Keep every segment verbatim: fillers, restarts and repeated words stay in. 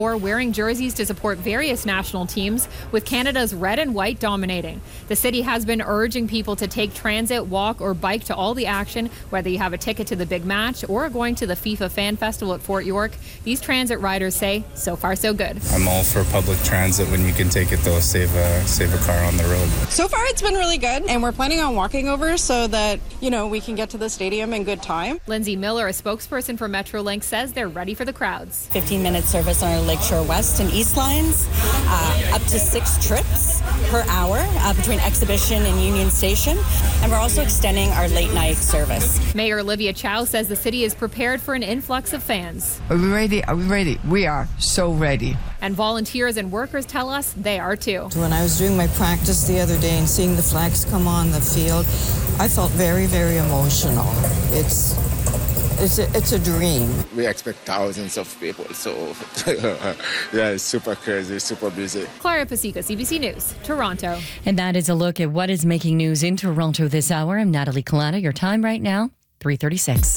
Or wearing jerseys to support various national teams, with Canada's red and white dominating. The city has been urging people to take transit, walk, or bike to all the action, whether you have a ticket to the big match or going to the FIFA Fan Festival at Fort York. These transit riders say, so far so good. I'm all for public transit when you can take it, though. Save a, save a car on the road. So far it's been really good, and we're planning on walking over so that, you know, we can get to the stadium in good time. Lindsay Miller, a spokesperson for Metrolink, says they're ready for the crowds. fifteen minute service on our Lakeshore West and East lines, uh, up to six trips per hour uh, between Exhibition and Union Station. And we're also extending our late night service. Mayor Olivia Chow says the city is prepared for an influx of fans. Are we ready? Are we ready? We are so ready. And volunteers and workers tell us they are too. When I was doing my practice the other day and seeing the flags come on the field, I felt very, very emotional. It's It's a, it's a dream. We expect thousands of people, so yeah, it's super crazy, super busy. Clara Pasica, C B C News, Toronto. And that is a look at what is making news in Toronto this hour. I'm Natalie Collada. Your time right now, three thirty-six.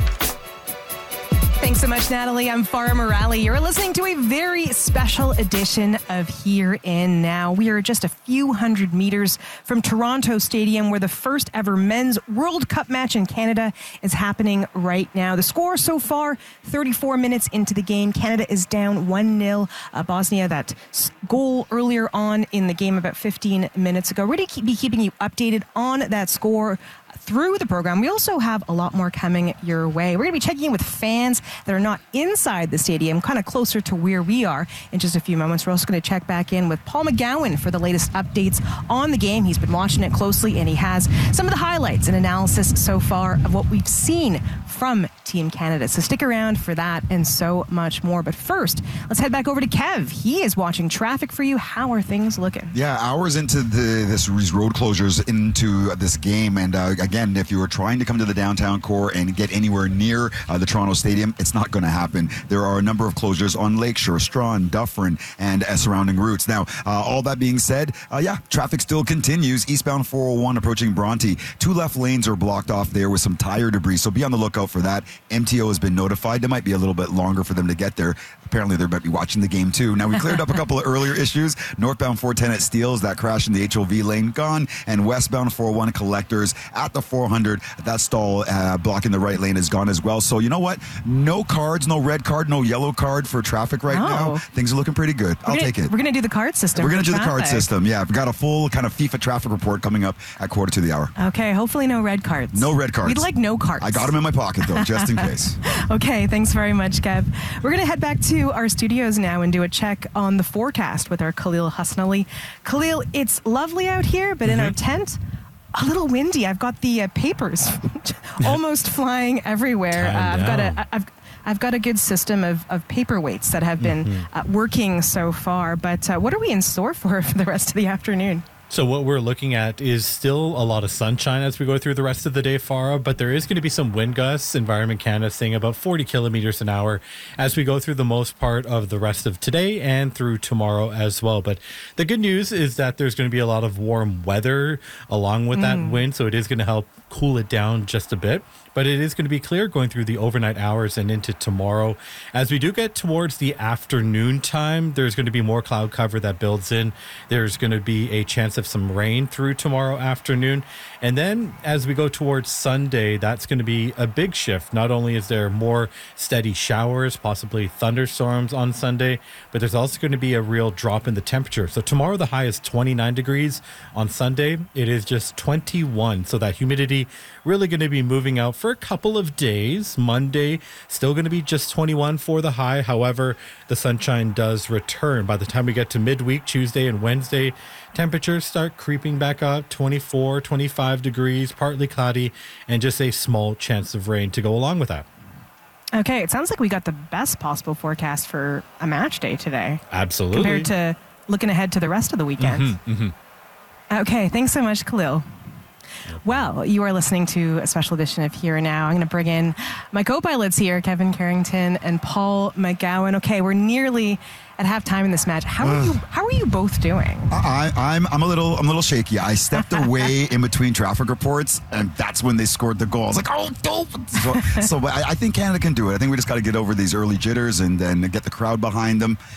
Thanks so much, Natalie. I'm Farah Morali. You're listening to a very special edition of Here and Now. We are just a few hundred meters from Toronto Stadium, where the first ever men's World Cup match in Canada is happening right now. The score so far, thirty-four minutes into the game, Canada is down one nil. Uh, Bosnia, that goal earlier on in the game about fifteen minutes ago. We're going to be keeping you updated on that score through the program. We also have a lot more coming your way. We're going to be checking in with fans that are not inside the stadium, kind of closer to where we are in just a few moments. We're also going to check back in with Paul McGowan for the latest updates on the game. He's been watching it closely, and he has some of the highlights and analysis so far of what we've seen from Team Canada. So stick around for that and so much more. But first, let's head back over to Kev. He is watching traffic for you. How are things looking? Yeah, hours into the this these road closures into this game, and uh, again, if you were trying to come to the downtown core and get anywhere near uh, the Toronto Stadium, it's not going to happen. There are a number of closures on Lakeshore, Strawn, Dufferin, and uh, surrounding routes. Now, uh, all that being said, uh, yeah, traffic still continues. Eastbound four oh one approaching Bronte. Two left lanes are blocked off there with some tire debris, so be on the lookout for that. M T O has been notified. It might be a little bit longer for them to get there. Apparently, they might be watching the game too. Now, we cleared up a couple of earlier issues. Northbound four ten at Steeles, that crash in the H O V lane, gone. And westbound four oh one Collectors at the four hundred, that stall uh, blocking the right lane is gone as well. So, you know what? No cards, no red card, no yellow card for traffic right Oh. now. Things are looking pretty good. We're I'll gonna, take it. We're going to do the card system. We're going to for do the card traffic. system. Yeah, I've got a full kind of FIFA traffic report coming up at quarter to the hour. Okay, hopefully no red cards. No red cards. We'd like no cards. I got them in my pocket, though, just in case. Okay, thanks very much, Kev. We're going to head back to our studios now and do a check on the forecast with our Khalil Hasnali. Khalil, it's lovely out here, but mm-hmm. in our tent, a little windy. I've got the uh, papers almost flying everywhere. Uh, I've got a, I've, I've got a good system of, of paperweights that have been mm-hmm. uh, working so far. But uh, what are we in store for for the rest of the afternoon? So what we're looking at is still a lot of sunshine as we go through the rest of the day, Farah, but there is going to be some wind gusts. Environment Canada saying about forty kilometers an hour as we go through the most part of the rest of today and through tomorrow as well. But the good news is that there's going to be a lot of warm weather along with mm. that wind, so it is going to help cool it down just a bit. But it is going to be clear going through the overnight hours and into tomorrow. As we do get towards the afternoon time, there's going to be more cloud cover that builds in. There's going to be a chance of some rain through tomorrow afternoon. And then as we go towards Sunday, that's going to be a big shift. Not only is there more steady showers, possibly thunderstorms on Sunday, but there's also going to be a real drop in the temperature. So tomorrow the high is twenty-nine degrees. On Sunday, it is just twenty-one. So that humidity really going to be moving out for a couple of days. Monday, still going to be just twenty-one for the high. However, the sunshine does return. By the time we get to midweek, Tuesday and Wednesday, temperatures start creeping back up, twenty-four, twenty-five degrees, partly cloudy, and just a small chance of rain to go along with that. Okay, it sounds like we got the best possible forecast for a match day today. Absolutely. Compared to looking ahead to the rest of the weekend. Mm-hmm, mm-hmm. Okay, thanks so much, Khalil. Well, you are listening to a special edition of Here and Now. I'm going to bring in my co-pilots here, Kevin Carrington and Paul McGowan. Okay, we're nearly at halftime in this match. How are you? How are you both doing? I, I'm I'm a little I'm a little shaky. I stepped away in between traffic reports, and that's when they scored the goal. I was like, oh, dope! So, so I, I think Canada can do it. I think we just got to get over these early jitters and then get the crowd behind them.